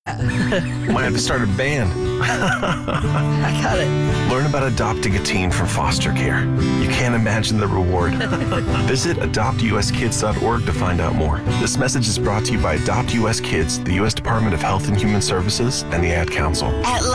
Might have to start a band. I got it. Learn about adopting a teen from foster care. You can't imagine the reward. Visit adoptuskids.org to find out more. This message is brought to you by Adopt US Kids, the U.S. Department of Health and Human Services, and the Ad Council. At